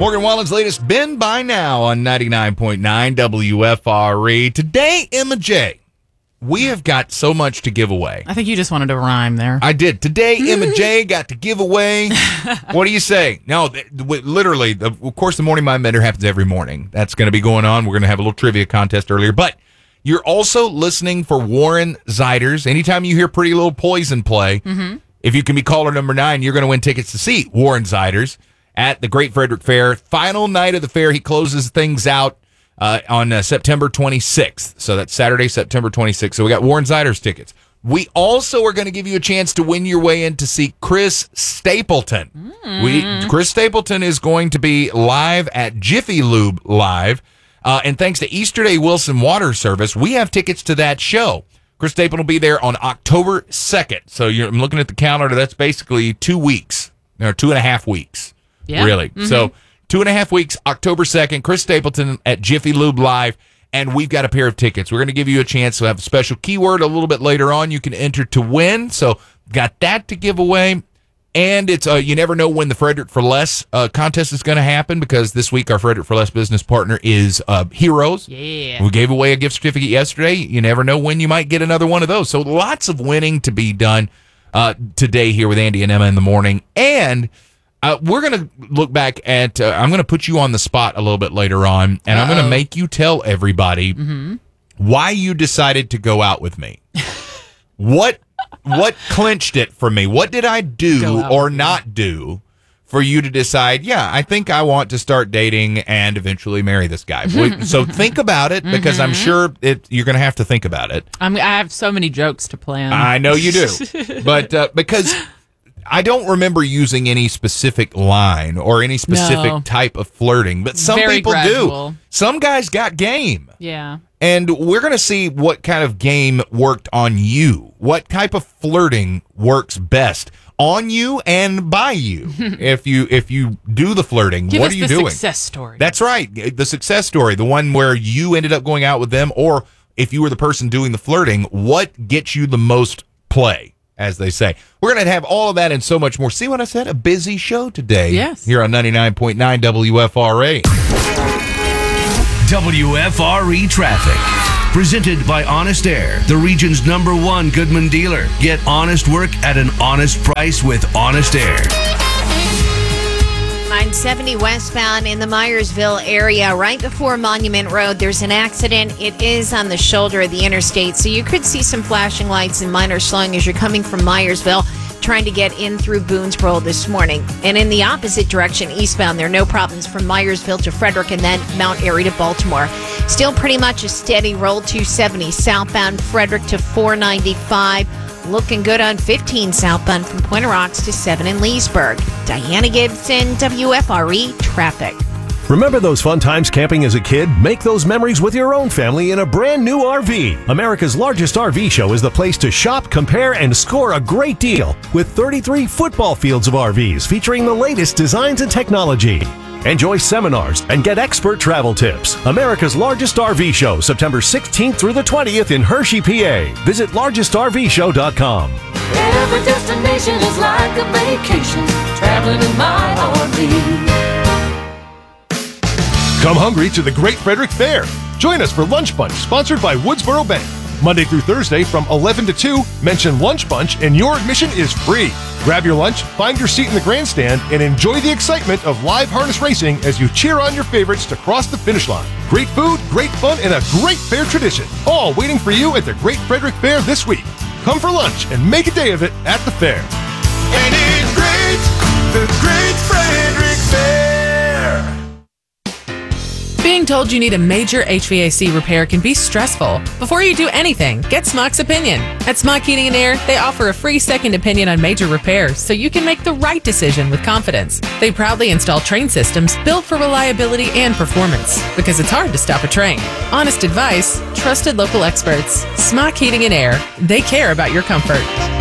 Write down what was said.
Morgan Wallen's latest Been By Now on 99.9 WFRE. Today, Emma J., we have got so much to give away. I think you just wanted to rhyme there. I did. Today, Emma J. got to give away. What do you say? No, literally, of course, the Morning Mind Bender happens every morning. That's going to be going on. We're going to have a little trivia contest earlier. But you're also listening for Warren Zeiders. Anytime you hear Pretty Little Poison play, if you can be caller number 9, you're going to win tickets to see Warren Zeiders at the Great Frederick Fair. Final night of the fair. He closes things out on September 26th. So that's Saturday, September 26th. So we got Warren Zeiders tickets. We also are going to give you a chance to win your way in to see Chris Stapleton. Chris Stapleton is going to be live at Jiffy Lube Live. And thanks to Easterday Wilson Water Service, we have tickets to that show. Chris Stapleton will be there on October 2nd. So I'm looking at the calendar. That's basically 2 weeks, or 2.5 weeks, really. So 2.5 weeks, October 2nd, Chris Stapleton at Jiffy Lube Live, and we've got a pair of tickets. We're going to give you a chance to have a special keyword a little bit later on. You can enter to win, so got that to give away. And it's you never know when the Frederick for Less contest is going to happen, because this week our Frederick for Less business partner is Heroes. Yeah. We gave away a gift certificate yesterday. You never know when you might get another one of those. So lots of winning to be done today here with Andy and Emma in the morning. And we're going to look back at, I'm going to put you on the spot a little bit later on, and I'm going to make you tell everybody why you decided to go out with me. What clinched it for me? What did I do or not do for you to decide, yeah, I think I want to start dating and eventually marry this guy? So think about it, because I'm sure you're going to have to think about it. I have so many jokes to plan. I know you do. But because I don't remember using any specific line or any specific type of flirting, but some Very people gradual. do. Some guys got game. Yeah. And we're going to see what kind of game worked on you. What type of flirting works best on you and by you. If you do the flirting, Give what us are you the doing? Success story. That's right. The success story, the one where you ended up going out with them, or if you were the person doing the flirting, what gets you the most play, as they say. We're going to have all of that and so much more. See what I said? A busy show today. Yes. Here on 99.9 WFRA. WFRE Traffic. Presented by Honest Air, the region's #1 Goodman dealer. Get honest work at an honest price with Honest Air. 970 westbound in the Myersville area, right before Monument Road. There's an accident. It is on the shoulder of the interstate, so you could see some flashing lights and minor slowing as you're coming from Myersville, trying to get in through Boonesboro this morning. And in the opposite direction, eastbound, there are no problems from Myersville to Frederick and then Mount Airy to Baltimore. Still pretty much a steady roll. 270 southbound Frederick to 495. Looking good on 15 southbound from Point Rocks to 7 in Leesburg. Diana Gibson, WFRE Traffic. Remember those fun times camping as a kid? Make those memories with your own family in a brand new RV. America's largest RV show is the place to shop, compare, and score a great deal with 33 football fields of RVs featuring the latest designs and technology. Enjoy seminars and get expert travel tips. America's largest RV show, September 16th through the 20th in Hershey, PA. Visit largestrvshow.com. Every destination is like a vacation, traveling in my RV. Come hungry to the Great Frederick Fair. Join us for Lunch Bunch, sponsored by Woodsboro Bank. Monday through Thursday from 11 to 2, mention Lunch Bunch and your admission is free. Grab your lunch, find your seat in the grandstand, and enjoy the excitement of live harness racing as you cheer on your favorites to cross the finish line. Great food, great fun, and a great fair tradition. All waiting for you at the Great Frederick Fair this week. Come for lunch and make a day of it at the fair. And it's great, the Great Frederick Fair. Being told you need a major HVAC repair can be stressful. Before you do anything, get Smock's opinion. At Smock Heating and Air, they offer a free second opinion on major repairs so you can make the right decision with confidence. They proudly install train systems built for reliability and performance, because it's hard to stop a train. Honest advice, trusted local experts. Smock Heating and Air, they care about your comfort.